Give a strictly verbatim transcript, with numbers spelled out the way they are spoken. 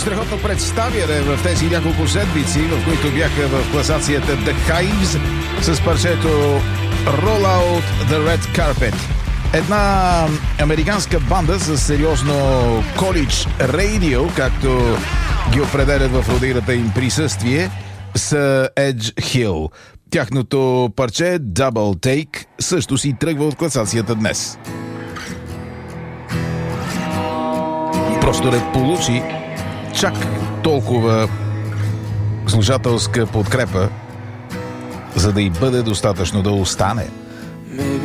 страхотно представяне в тези няколко седмици, в които бяха в класацията The Hives с парчето Roll Out the Red Carpet. Една американска банда с сериозно колидж радио, както ги определят в родината им присъствие, с Edge Hill. Тяхното парче Double Take също си тръгва от класацията днес. Просто не получи чак толкова слушателска подкрепа, за да й бъде достатъчно да остане.